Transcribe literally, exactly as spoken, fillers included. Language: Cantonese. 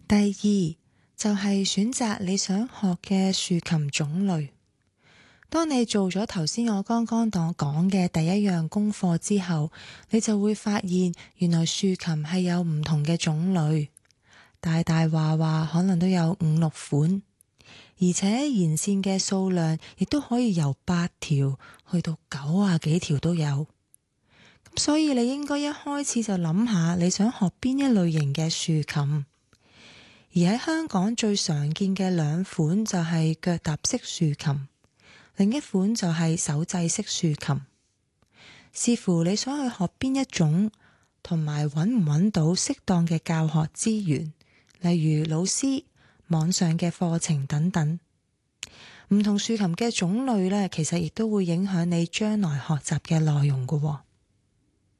第二就係選擇你想學嘅豎琴種類。當你做咗頭先我剛剛講嘅第一樣功課之後，你就會發現原來豎琴係有唔同嘅種類，大大話話可能都有五六款，而且弦線嘅數量亦都可以由八條去到九啊幾條都有。咁所以你應該一開始就諗下你想學邊一類型嘅豎琴。而喺香港最常見嘅兩款就係腳踏式豎琴，另一款就係手掣式豎琴。視乎你想去學邊一種，同埋揾唔揾到適當嘅教學資源，例如老師、網上嘅課程等等。唔同豎琴嘅種類呢，其實亦都會影響你將來學習嘅內容㗎喎。